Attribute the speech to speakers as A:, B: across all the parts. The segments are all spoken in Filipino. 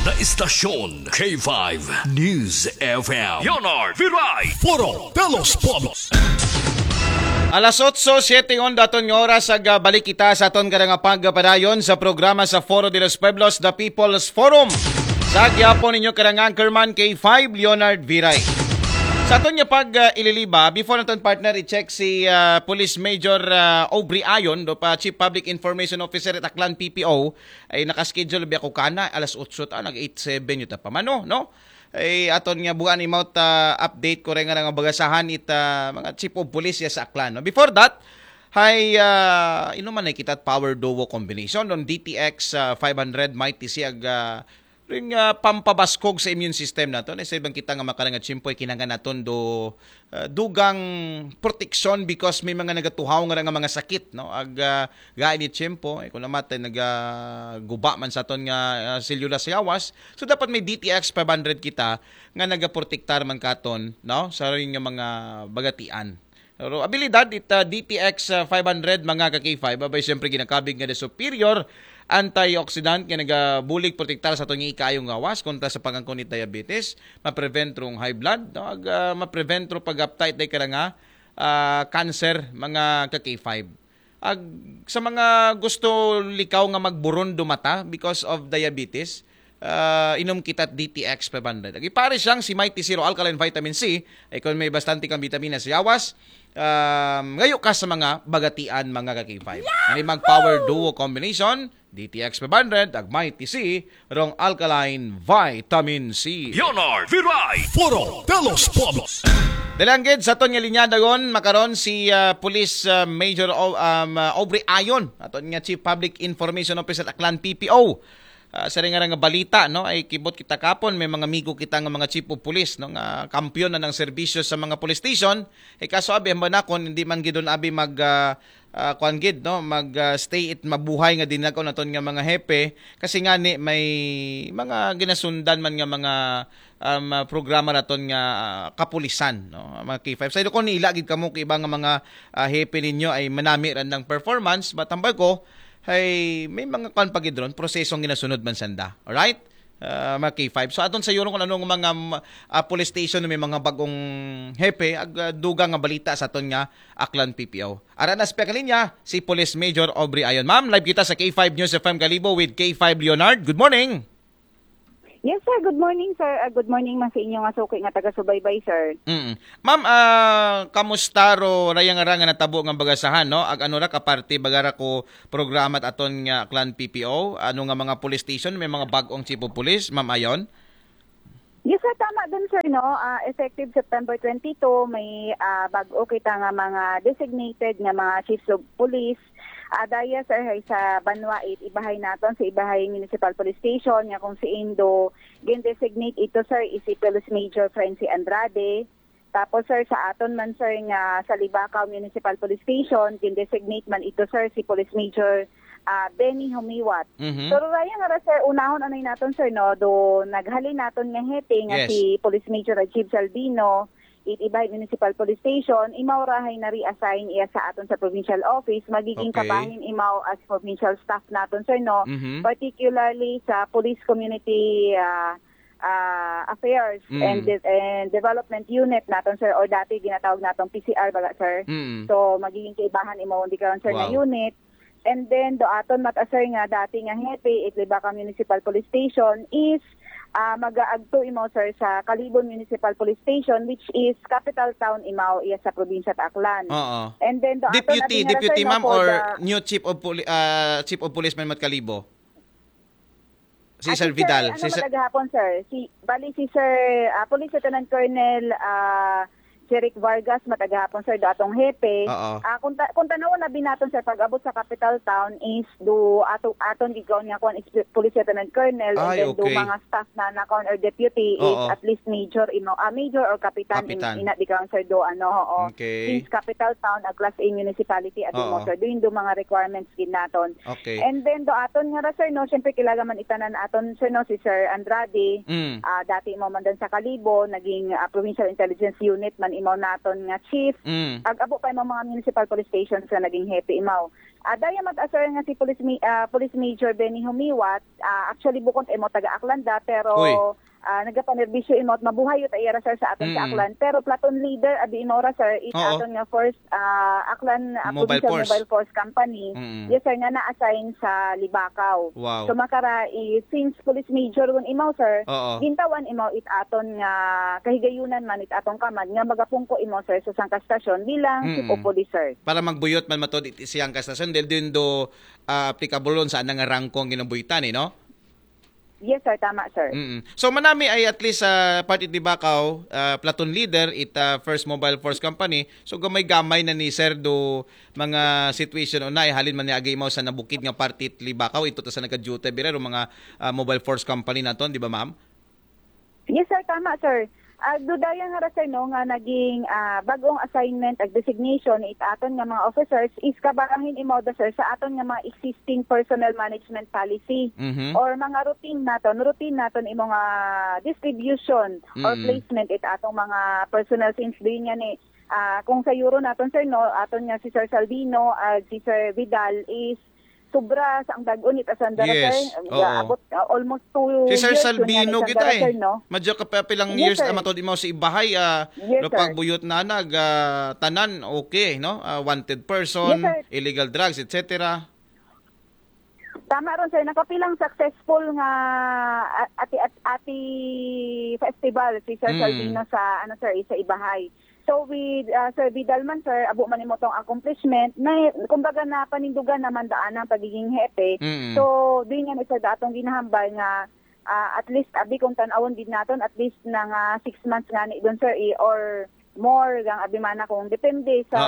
A: na istasyon K5 News FM.
B: Leonard Viray.
A: Foro Telos Pobos.
C: Alas 8:07 daton nga oras balik kita sa aton nga pagpadayon sa programa sa Foro de los Pueblos, The People's Forum. Sa gyapon ninyo karang anchorman K5 Leonard Viray. Sa aton nga ililiba, before naton partner i-check si Police Major Aubrey Ayon, do pa Chief Public Information Officer at Aklan PPO, ay nakaschedule biya ko kana alas 8 nag-87 yun pa mano, no? Ay aton nga buwan imot update ko rin nga bagasahan mga Chief of Police sa Aklan. No? Before that, hay inuman ay kita power duo combination on DTX 500 mighty siag ring pampabaskog sa immune system naton sa ibang kita nga makarang chimpoy kinahanglan naton dugang protection because may mga nagatuhaw nga mga sakit no ag gain ni chimpo kung namatay nagaguba man sa aton nga selula sa yawas, so dapat may DTX 500 kita nga nagaprotektar man katon no sa ring nga mga bagatian. Pero abilidad DTX 500 mga ka-K5 abay siyempre ginakabig nga the superior antioxidant nga nagabulig protektar sa itong ikayong gawas kontra sa pagangkon ni diabetes, ma-prevent rong high blood, no? Ma-prevent rong pag-uptight day karanga cancer mga ka-K5. Sa mga gusto likaw nga magburon do mata because of diabetes, inom kita DTX 500. Ipare siyang si Mighty Zero Alkaline Vitamin C, ay kung may bastante kang vitamina sa yawas, ngayo ka sa mga bagatian mga ka-K5. Ano mag power duo combination, DTX 500, ag Mighty C, rong Alkaline Vitamin C.
B: Leonard Viray.
A: Foro Telos Pobos.
C: Dalanggid sa aton nga linyadagon makaron si Police Major Aubrey Ayon, aton nga Chief Public Information Officer Aklan PPO. Sa rin nga balita no ay kibot kita kapon may mga amigo kita nga mga chief of police no nga kampiyon na ng serbisyo sa mga police station kaso abi man nakon hindi man gidon abi mag kuan gid no mag stay it mabuhay nga dinakaw naton nga mga hepe kasi nga ni may mga ginasundan man nga mga programa naton nga kapulisan no mga K5 sa ko ni ila gid kamo kay ibang mga hepe ninyo ay manami ran ng performance batambay ko hay may mga kan pagidron prosesong ginasunod man sanda. Alright? Mga K5. So aton sa yuro kung anong mga police station na may mga bagong hepe ag dugang nga balita sa aton nga Aklan PPO. Ara na sa linya si Police Major Aubrey Ayon. Ma'am, live kita sa K5 News FM Kalibo with K5 Leonard. Good morning.
D: Yes, sir. Good morning, sir. Good morning man sa inyo nga suki nga taga-subaybay, sir.
C: Ma'am, kamusta ro rayang nga natabo nga bagasahan, no? Ag ano ra kaparte bagara ko programa at aton nga Aklan PPO, ano nga mga police station, may mga bagong chief of police, Ma'am Ayon?
D: Yes, sir. Tama dun, sir, no? Effective September 22, may bago kita nga mga designated nga mga chiefs of police. Daya sir sa Banwait ibahay naton sa Ibahay Municipal Police Station nga kung si Indo gin-designate ito sir is si Police Major Frenzy Andrade. Tapos sir sa aton man sir nga sa Libacao Municipal Police Station gin-designate man ito sir si Police Major Benny Humiwat. Pero raya nga sir unahon anay naton sir no do naghalin naton nga hepe nga si Police Major Rajib Salvino Ibahay Municipal Police Station, imaurahay na reassign iya sa aton sa provincial office, magiging kabahin imaw as provincial staff naton sir no, particularly sa police community affairs and development unit naton sir or dati ginatawag natong PCR baga sir. So magiging kaibahan imaw hindi karon sir na unit. And then do aton matasar nga dati nga hepe Libacao Municipal Police Station is mag-aagto imaw sir sa Calibon Municipal Police Station which is capital town imaw iya sa probinsya ta Aklan. And then do
C: deputy ma'am or new chief of police man Kalibo. Si Sir Vidal.
D: Si Sir hapon sir. Si Sir Police Lieutenant Colonel Jeric Vargas matagahapon sir do atong hepe. Kung tanawon na binaton sir pag-abot sa capital town is do aton gigaw niya kon Police Lieutenant Colonel and then do mga staff na nakon or deputy is at least major major or kapitan. Ina di karon sir do since capital town a class A municipality at mo sir do mga requirements gid naton. And then do aton nga sir no syempre kilala man itanan aton sir no si Sir Andrade dati mo man dan sa Kalibo naging Provincial Intelligence Unit man imaw naton nga chief. Ag-abo pa imong mga municipal police stations nga naging hepe imaw. Daya mat-asar nga si Police Major Benny Humiwat, actually bukod imo taga-Aklanda pero nagapanerbisyo imot mabuhay ut ayara sir sa aton sa Aklan, pero platoon leader abi inora sir is aton nga first Aklan Mobile Force Company. Yes sir, nga na-assign sa Libakaw. So makara since Police Major gun imaw sir, gintawan imaw it aton nga kahigayunan man it atong kamad nga magapungko imaw sir sa Sangka Stasyon bilang chief of police sir. Para
C: magbuyot man matod it siyang kastasyon din do applicable sa anang rangkong ginabuytan no?
D: Yes sir, tama sir.
C: So manami ay at least part it Libakaw, platoon leader it First Mobile Force Company. So gamay-gamay na ni sir do mga situation na halin man ni agay mo sa nabukid nga part it Libakaw ito ta sa nagka-duty bira mga Mobile Force Company naton, di ba ma'am?
D: Yes sir, tama sir. Dudayan nga sir no nga naging bagong assignment ag designation it aton nga mga officers is kabarahin imoda sir sa aton nga mga existing personnel management policy or mga routine naton imo nga distribution or placement it atong mga personnel since din nga ni kung sa Euro naton sir no aton nga si Sir Salvino si Sir Vidal is sobra sa ang dag-unit asandara sir. Abot almost 2 years.
C: Si Sir Salvino kita
D: no?
C: Madyo ka pilang years matod imaw si Ibahay pagbuyot na tanan okay no? Wanted person, illegal drugs, etc.
D: Tama ron sir, nakapilang successful nga ati festival si Sir Salvino sa sa Ibahay. So with Sir Vidal man sir, abo man imo tong accomplishment na kumbaga na panindugan naman daan ang pagiging hepe. So din nga sa datong ginahambal nga at least abi kung tan-awon din naton at least na nga 6 months nga ni don sir or more gang abi man kung depende sa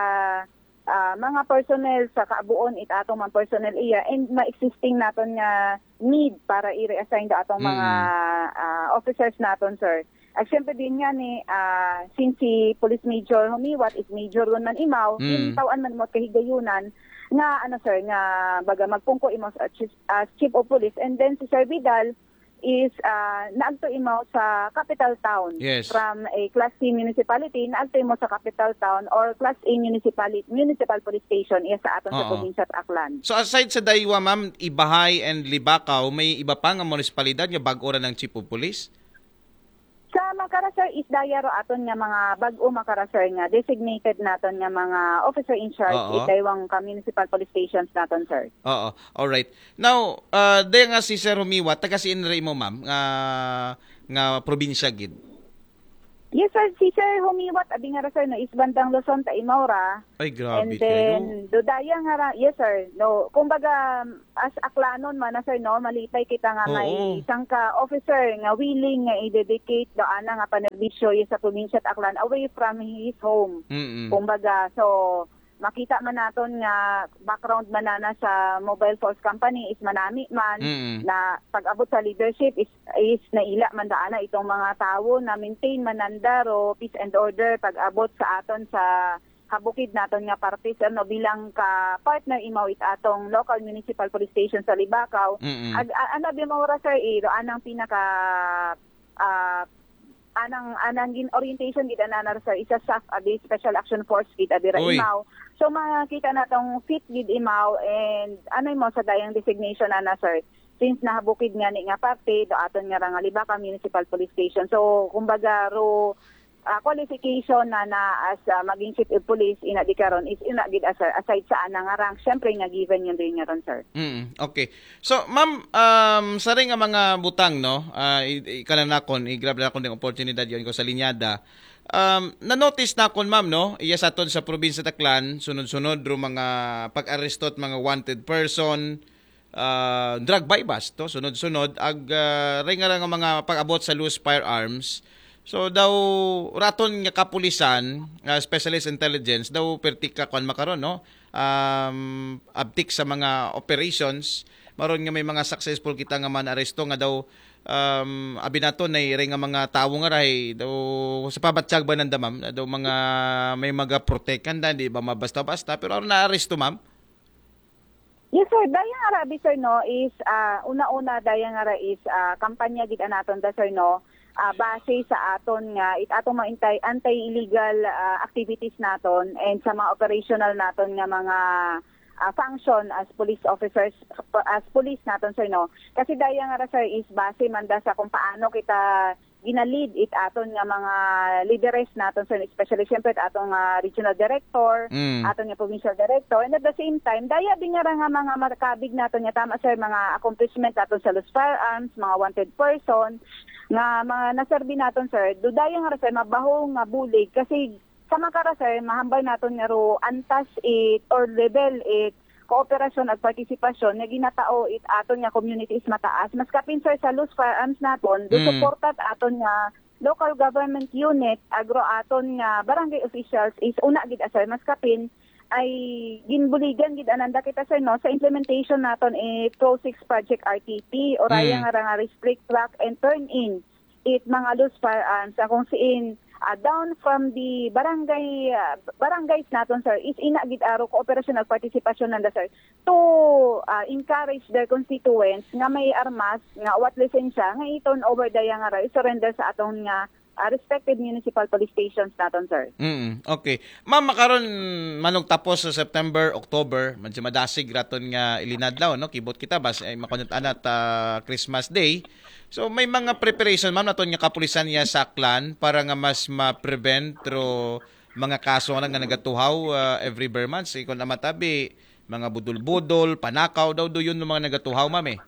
D: mga personnel sa kaabuon it atong mga personnel iya and ma-existing naton nga need para i-reassign da atong mga officers naton sir. Siyempre din nga ni since si Police Major Humiwat is major man imaw, tawan man mo kahigayunan nga sir nga baga magpungko imaw as chief of police and then si Sir Vidal is naagto imaw sa capital town from a Class C municipality naagto imaw sa capital town or Class A municipal police station iya sa aton sa probinsya sa Aklan.
C: So aside sa daywa ma'am Ibahay and Libakaw, may iba pa nga munisipalidad nga bag-ora ng chief of police?
D: Sa makara sir is dayaro aton nga mga bag-o makara sir nga designated naton nga mga officer in charge daywang municipal police stations naton sir.
C: All right. Now, day nga si Sir Humiwat taga siin ray mo ma'am nga probinsya gid.
D: Yes sir, si Sir Humiwat abi nga sir no is bandang Luzon ta Imaura.
C: Ay grabe.
D: And then dudaya nga yes sir. No, kumbaga as Aklanon man na sir no, malipay kita nga may isang ka officer nga willing nga i-dedicate doana nga panerbisyo sa probinsya at Aklan away from his home. Kumbaga so makita man naton nga background man na sa Mobile Force Company is manami man na pag-abot sa leadership is naila man daana itong mga tawo na maintain manandaro peace and order pag-abot sa aton sa habukid naton nga parties bilang ka partner imaw it atong local municipal police station sa Libakaw. Bi mo ra sir anang pinaka anang orientation gid ana sir isa SAF abi Special Action Force gid abi ra imaw. So makita natong fit gid imaw and mo sa dayang designation ana sir since nahabukid nga ni nga parte do aton nga ra nga Libakaw Municipal Police Station. So kumbaga qualification na as maging chief of police ina di karon is ina gid aside sa ana nga rank syempre nga given yun rin nga ron sir.
C: Okay. So ma'am sa ring nga mga butang no ikananakon i-grab na kon ding opportunity yon ko sa linyada. Na-notice na kon ma'am no iya sa aton sa probinsya Taclan sunod-sunod ro mga pag-aresto at mga wanted person drug buy bust to sunod-sunod ag ring nga mga pag-abot sa loose firearms. So daw raton nga kapulisan, specialist intelligence daw pertika kon makaron no. Abtik sa mga operations maron nga may mga successful kita nga man aresto nga daw abi nato nay nga mga tawo nga ray daw sa pabatsyag ba nanda ma'am daw mga may mga protekan di ba mabasta-basta pero aron na aresto ma'am.
D: Yes sir, dayang arabi sir no is una-una dayang ara is kampanya gid naton da sir no. base sa aton nga atong mga anti-illegal activities naton and sa mga operational naton nga mga function as police officers, as police naton sir no. Kasi daya nga ra sir is base man da sa kung paano kita ginalid aton nga mga leaders naton sir, especially siyempre atong regional director, aton nga provincial director, and at the same time daya din nga ra nga mga makabig naton nga tama sir mga accomplishment aton sa loose firearms, mga wanted person nga mga naserbi naton sir, dudaya nga ra sir mabaho nga bulig kasi sa makara sir mahambal naton nga ro antas or level kooperasyon at partisipasyon nga ginatao aton nga community is mataas. Mas kapin sir sa loose firearms naton, suportat aton nga local government unit, agro aton nga barangay officials is una gid sir mas kapin ay ginbuligan gid ananda kita sir no sa implementation naton Pro 6 project RTP o raya nga restrict, track and turn in mga loose firearms kung siin down from the barangays naton sir is inagid aro cooperational participation nanda sir to encourage their constituents nga may armas nga wat lisensya nga i-turn over daya nga ra surrender sa aton nga respected municipal police stations naton sir.
C: Okay. Ma'am, makaron manong tapos sa September, October, medyo madasig raton nga ilinadlaw no kibot kita bas ay makunat anat Christmas Day. So may mga preparation ma'am naton nga kapulisan niya sa Aklan para nga mas ma-prevent through mga kaso nga nagatuhaw every months ikon na matabi mga budol-budol, panakaw daw do yun ng mga nagatuhaw ma'am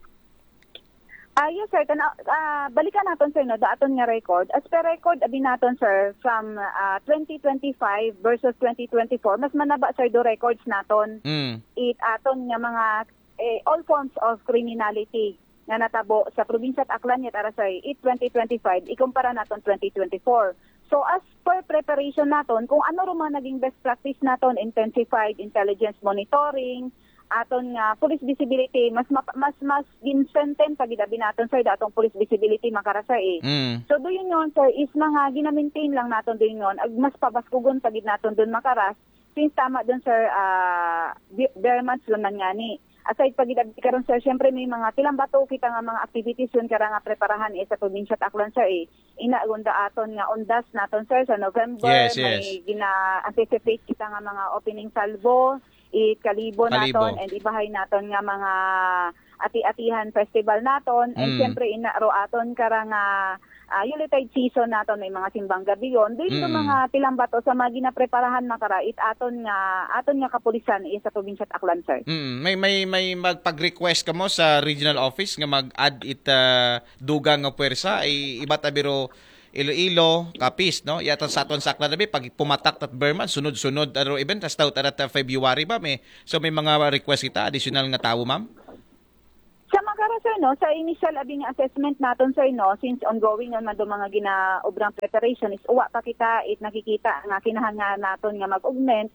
D: Yes sir, balikan naton sir no daton nga record. As per record abi naton sir from 2025 versus 2024 mas manaba sir do records naton. Aton nga mga all forms of criminality nga natabo sa probinsya at Aklan yet ara sir 2025 ikumpara naton 2024. So as per preparation naton kung ano ro mga naging best practice naton, intensified intelligence monitoring, aton nga police visibility mas ginstrengthen pag gidabi naton sir datong police visibility makarasa So do yun sir is mga gina-maintain lang naton do yun ag mas pabaskugon pag naton dun makaras since tama dun sir bare months lang nga ni. Aside pag gidabi karon sir syempre may mga tilang bato kita nga mga activities yun kara nga preparahan sa probinsya at Aklan sir ina gunda aton nga ondas naton sir sa November. May gina-anticipate kita nga mga opening salvo kalibo naton and ibahay naton nga mga ati-atihan festival naton and siyempre inaro aton karang Yuletide season naton may mga simbang gabi yon din mga tilang bato sa mga ginapreparahan makarait aton nga kapulisan sa probinsya at Aklan sir.
C: May magpag-request ka mo sa regional office nga mag-add dugang nga puwersa iba tabiro Iloilo, Capiz, no? Yata sa aton sa Aklan pag pumatak at Berman, sunod-sunod aro event tas taw tarat February ba may. So may mga request kita additional nga tawo ma'am.
D: Sa makara sir no, sa initial abing assessment naton sir no, since ongoing man do mga ginaobrang preparation is uwa pa kita nakikita nga kinahanglan naton nga mag-augment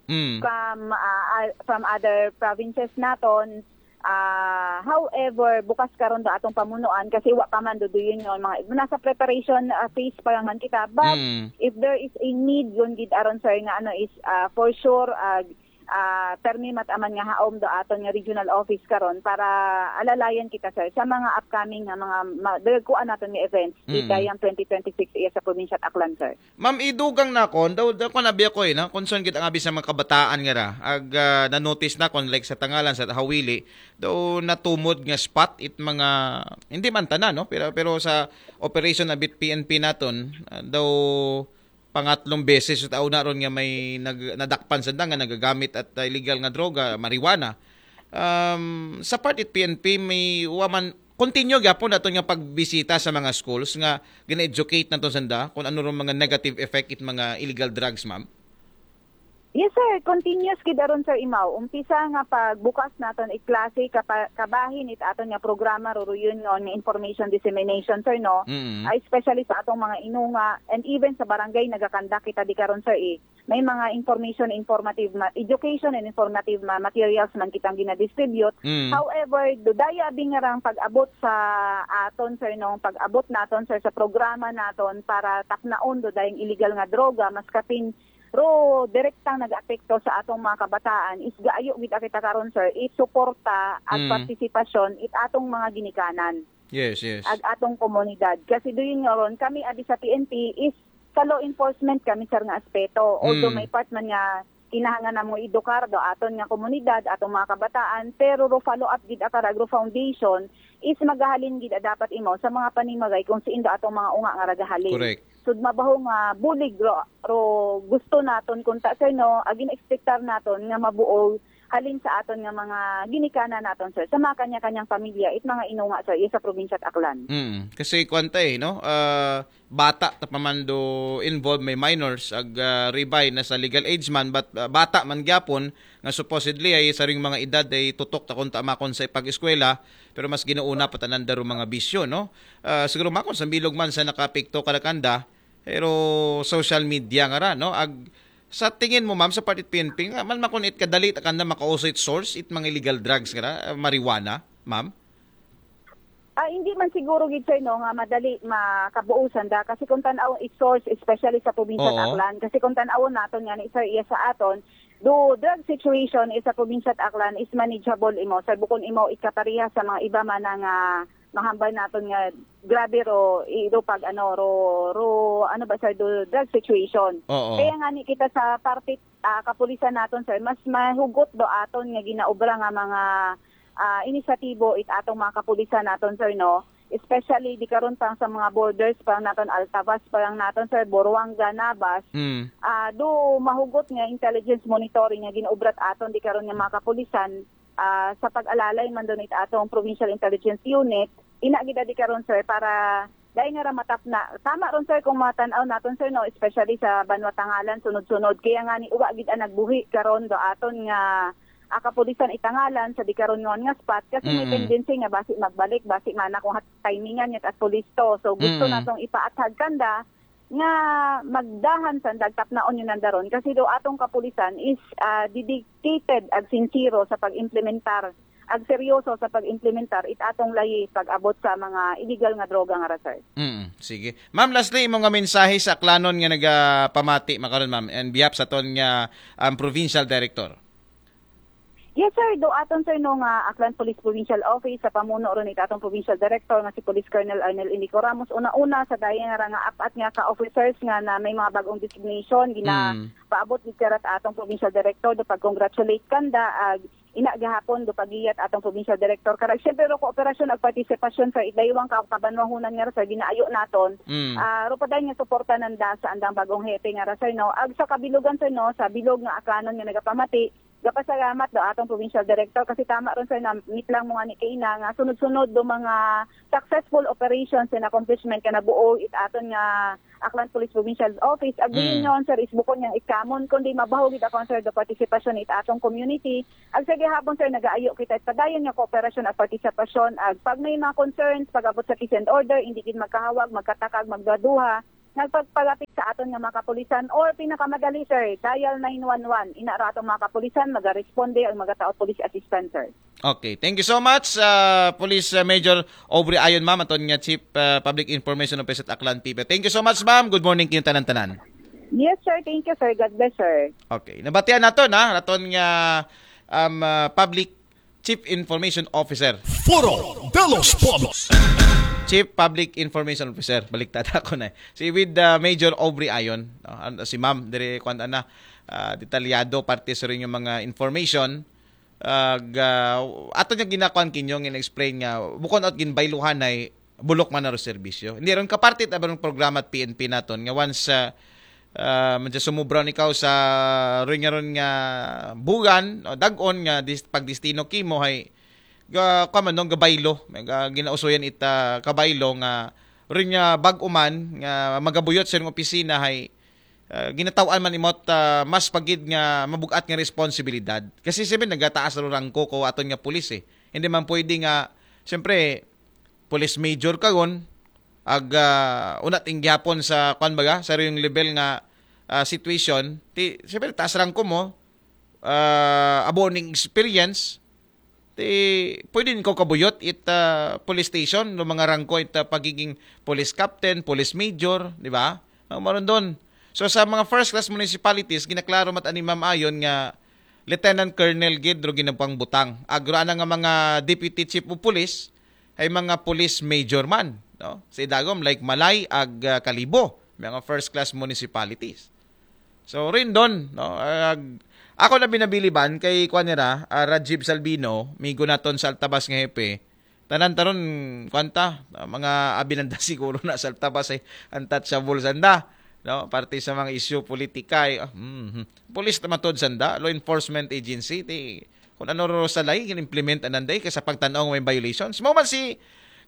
D: from other provinces naton. However, bukas karon do atong pamunuan kasi wa pa man do yun mga nasa preparation phase pa man kita. But if there is a need yun gid aron sir nga is for sure permi mataman nga haom do aton nga regional office karon para alalayan kita sir sa mga upcoming nga mga dagkuan naton nga events dayang 2026 sa probinsya at Aklan sir.
C: Ma'am idugang na kon daw ko nabi ako na concern gid ang abi sa mga kabataan nga ra ag na-notice na kon like sa Tangalan sa Hawili daw natumod nga spot mga hindi man tanan no pero sa operation na bit PNP naton daw pangatlong beses sa taon na ron nga may nadakpan sa nga nagagamit at illegal nga droga, marijuana. Sa part it PNP may waman continue gyapon nato nga pagbisita sa mga schools nga gina-educate nato sanda kung ano ron mga negative effect mga illegal drugs ma'am.
D: Yes sir, continuous gid aron sir imaw. Umpisa nga pagbukas naton klase kabahin aton nga programa ruruyun nga information dissemination sir no. Especially sa atong mga inunga and even sa barangay nagakanda kita di karon sir may mga information education and informative materials man kitang gina-distribute. However, dudaya bingarang pag-abot sa aton sir no, pag-abot naton sir sa programa naton para taknaon dudayang illegal nga droga mas kapin direktang nag-apekto sa atong mga kabataan is gaayo gid kita karon sir suporta at partisipasyon atong mga ginikanan.
C: Yes, yes.
D: ag atong komunidad. Kasi doon nga ron, kami adi sa PNP is sa law enforcement kami sir nga aspeto. Although may part man nga kinahanglan namo edukar do aton nga komunidad, atong mga kabataan, pero ro follow up gid aka Agro Foundation is magahalin gid dapat imo sa mga panimagay kung siin do atong mga unga nga ragahalin.
C: Correct.
D: Sud mabaho nga bulig ro gusto naton kunta sir no, agin expectar naton nga mabuo halin sa aton nga mga ginikana naton sir sa mga kanya-kanyang pamilya it mga inunga sir sa probinsya at Aklan.
C: Kasi kwanta no, bata tapamando involved may minors ag ribay na sa legal age man but bata man gyapon nga supposedly ay sa ring mga edad ay tutok ta kun makon sa pag-eskwela pero mas ginuuna pa tanan daro mga bisyo no. Siguro makon sa bilog man sa nakapikto kalakanda pero social media nga ra no ag sa tingin mo, ma'am, sa partit PNP, man makunit kadali kanda makausay source it mga illegal drugs nga marijuana, ma'am?
D: Hindi man siguro gid sir no nga madali makabuusan da kasi kung tan-aw source especially sa probinsya ng Aklan kasi kung tan-aw naton nga ni sir iya sa aton do drug situation is sa probinsya ng Aklan is manageable imo sir bukon imo ikapareha sa mga iba man nga mahambal naton nga grabe ro pag ro ano ba sir do drug situation. Kaya nga ni kita sa party kapulisan naton sir mas mahugot do aton nga ginaobra nga mga inisyatibo it atong mga kapulisan naton sir no, especially di karon pang sa mga borders parang naton Altavas parang naton sir Boruanga, Navas do mahugot nga intelligence monitoring nga ginaobrat aton di karon nga mga kapulisan sa pag-alalay man doon it atong Provincial Intelligence Unit ina gid di karon sir para dahil nga ramatap na tama ron sir kung matanaw naton sir no, especially sa Banwa Tangalan sunod-sunod kaya nga ni uwa gid nagbuhi karon do aton nga kapulisan itangalan sa di karon ngon nga spot kasi may tendency nga basi magbalik basi man kung timingan niya at pulis to so gusto natong ipaathag kanda nga magdahan sa dagtapnaon yun nandaron kasi do atong kapulisan is dedicated ag sincero sa pag-implementar ag seryoso sa pag-implementar it atong layi pag-abot sa mga illegal nga droga nga ra sir.
C: Sige. Ma'am, lastly imo nga mensahe sa Aklanon nga nagapamati makaron ma'am and behalf sa ton nga provincial director.
D: Yes sir, do aton sir no nga Aklan Police Provincial Office sa pamuno ron it atong provincial director nga si Police Colonel Arnel Indico Ramos una-una sa dayon nga apat nga ka-officers nga na may mga bagong designation paabot gid karat atong provincial director do pag-congratulate kanda ina gahapon do pagiyat atong provincial director karag syempre ro kooperasyon ag partisipasyon sa idaywang kabanwahunan nga sa ginaayo naton ro paday nga suporta nanda sa andang bagong hepe nga ra sir no ag sa kabilugan sir no sa bilog nga Aklanon nga nagapamati gapasalamat do atong provincial director kasi tama ron sir na meet lang mo nga ni kaina nga sunod-sunod do mga successful operations and accomplishment ka nabuo it aton nga Aklan Police Provincial Office ag yon sir is bukon yang ikamon kundi mabaho gid akon sir do participation it atong community ag sige hapon sir nagaayo kita padayon nga kooperasyon at partisipasyon ag pag may mga concerns pag-abot sa peace and order hindi gid magkahawag magkatakag magduduha nagpagpalapit sa aton nga mga kapulisan or pinakamadali sir, dial 911. Ina ra atong mga kapulisan, magaresponde ang magataot police assistant sir.
C: Okay, thank you so much Police Major Aubrey Ayon ma'am aton nga Chief Public Information Officer at Aklan PIP. Thank you so much ma'am. Good morning kayong tanan-tanan.
D: Yes sir, thank you sir. God bless sir.
C: Okay, nabatian naton aton nga Public Chief Information Officer.
A: Foro de los Pueblos.
C: Chief Public Information Officer, baliktad ako na. Si with Major Aubrey Ayon, si ma'am, dire kwanta na, detalyado, parte sa rin yung mga information. Ato niya ginakuan kinyo, in-explain nga, bukod at ginbayluhan ay bulok man na ro serbisyo. Hindi rin kapartit na barong programa at PNP naton, nga once madya sumubra ikaw sa rin nga bugan, dagon nga pagdistino kimo ay kamanong gabaylo ginausoyan ita kabaylo nga rin nga bag-uman nga magabuyot sa opisina hay ginatawan man imot mas pagid nga mabugat nga responsibilidad kasi sabi nagataas ro rangko ko aton nga pulis hindi man pwede nga siyempre police major kagon ag unat ingyapon sa kanbaga sa yung level nga situation siyempre taas rangko mo aboning experience pwede ko kabuyot police station no mga rangko pagiging police captain, police major, di ba? Maron doon. So sa mga first class municipalities ginaklaro mat ani Ma'am Ayon nga Lieutenant Colonel Gidro ginapang butang. Agra na nga mga deputy chief of police ay mga police major man, no? Sa Idagom like Malay ag Kalibo, mga first class municipalities. So rin doon, no, ako na binabiliban kay Kwanera, Rajiv Salvino, migo naton sa Altabas nga hepe. Tanan taron kwanta, mga abinanda siguro na sa Altabas ay untouchable sanda, no, parte sa mga issue politika ay police naman tod sanda, law enforcement agency, kung ano ro sa lay implement ananday kasi pagtan-aw may violations. Mo man si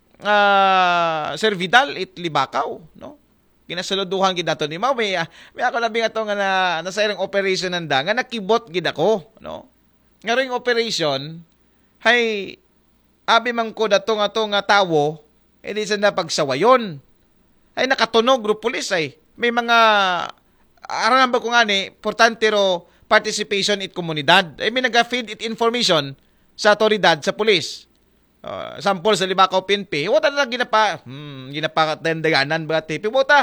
C: Sir Vidal Libakaw, no? Ginasaluduhan gid nato ni may ako labi nga to nga nasa irang operation nanda nga nakibot gid ako, no? Nga ring operation hay abi man ko dato nga to nga tawo edi sa na pagsawayon. Ay nakatunog group police ay may mga arangan ba ko nga ni importante ro participation it komunidad. Ay may naga-feed it information sa otoridad sa police. Sample sa Libakaw PNP, wala na ginapakatendeganan ba tipi buta.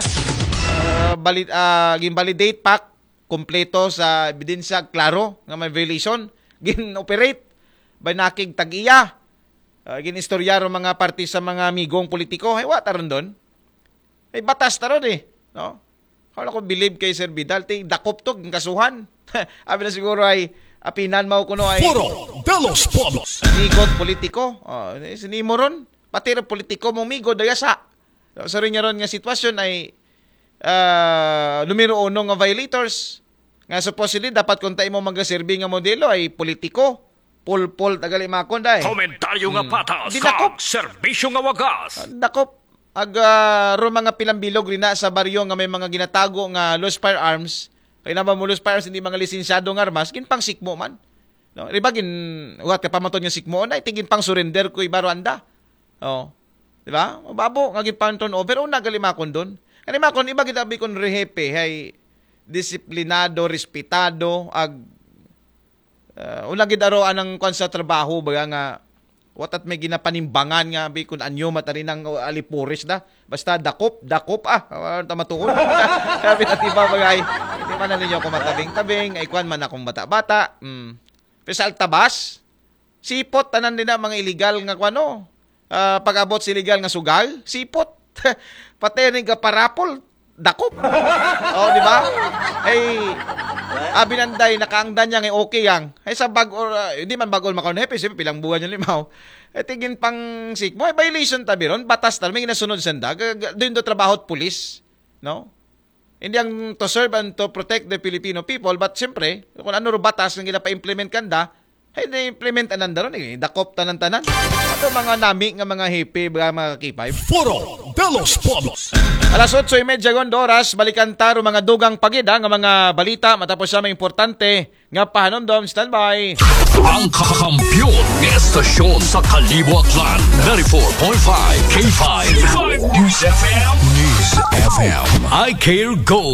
C: Gin-validate pack kompleto sa ebidensya klaro nga may violation, gin-operate by nakig tag-iya. Gin-istoryaro mga party sa mga amigong politiko, ay wala ron doon. Ay batas ta ron no? Kala ko believe kay Sir Vidal, dakop to, kasuhan. Abi na siguro ay apinan mao kuno ay
A: Foro de los Pueblos.
C: migot politiko. Sinimo ron. Pati rin politiko mong migo dayasa. So rin niya ron nga sitwasyon ay numero 1 nga violators. Nga supposedly dapat kung tayo mo magaserbi nga modelo ay politiko. Pol tagali makon day.
B: Komentaryo nga patas
C: Di
B: sa
C: dakop.
B: serbisyo nga wagas.
C: Dakop. Ro mga pilambilog rin na sa baryo nga may mga ginatago nga loose firearms. Kaya naman mo loose firearms, hindi mga lisensyadong armas, ginpang sikmo man. No? Diba, ugat ka pamaton yung sikmo na, itigin pang surrender ko ibaro anda. Oh. Diba? Babo, nga ginpang turnover, o nagalimakon doon. Kalimakon, iba gitabi kon rehepe, hay disiplinado, respetado, ulang gidaro anang kwan sa trabaho, baga nga, watat may ginapanimbangan nga, bi kung anyo matarin ng alipuris na. Basta dakop, tamatuon. Sabi na tiba bagay, hindi man na ninyo ako matabing-tabing, ay kwan man akong bata-bata. Pero sa Altabas, sipot, tanan din na mga illegal nga kwano. Pag-abot sa illegal nga sugal, sipot. Pati rin ka parapol, dakop. Di ba? Ay, abinanday, nakaangdan niya nga okay yang. Ay sa hindi man bagol makaon hepe, siya pilang buwan yung limaw. Ay tigin pang sikmo, ay violation tabi ron, batas tal, may ginasunod sanda, doon do trabaho at police, no? Hindi ang to serve and to protect the Filipino people, but siyempre, kung ano ro batas nga ginapa-implement kanda, ay na-implement ananda ron, dakop tanan-tanan. Ito mga nami nga mga hepe, mga kipay.
A: Foro de los Pueblos.
C: Alas 8:30 oras, balikan taro mga dugang pagida nga mga balita matapos sa mga importante nga pahanondom. Standby.
A: Ang kakampiyon ng estasyon sa Kalibo Aklan. 94.5 K5 News FM. I Care Go.